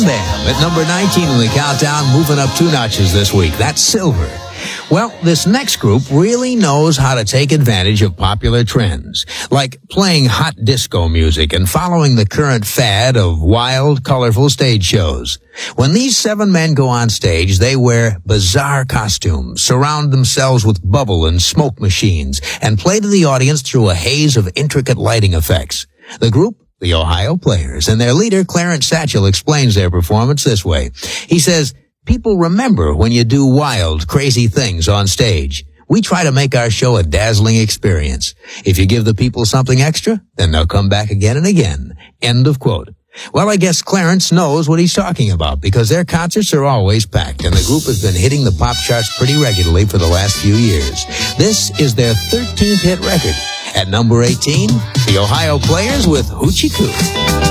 Bam at number 19 in the countdown, moving up 2 notches this week. That's Silver. Well, this next group really knows how to take advantage of popular trends, like playing hot disco music and following the current fad of wild, colorful stage shows. When these 7 men go on stage, they wear bizarre costumes, surround themselves with bubble and smoke machines, and play to the audience through a haze of intricate lighting effects. The group, the Ohio Players, and their leader, Clarence Satchel, explains their performance this way. He says, "People remember when you do wild, crazy things on stage. We try to make our show a dazzling experience. If you give the people something extra, then they'll come back again and again." End of quote. Well, I guess Clarence knows what he's talking about, because their concerts are always packed, and the group has been hitting the pop charts pretty regularly for the last few years. This is their 13th hit record. At number 18, the Ohio Players with Hoochie Coo.